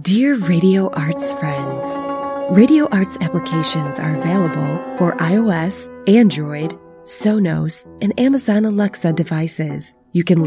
Dear Radio Arts friends, Radio Arts applications are available for iOS, Android, Sonos, and Amazon Alexa devices. You can